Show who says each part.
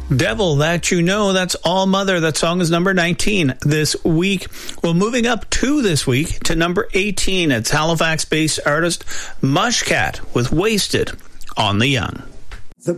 Speaker 1: Devil That You Know, that's All Mother. That song is number 19 this week. Well, moving up this week to number 18, it's Halifax-based artist Mushcat with Wasted on the Young.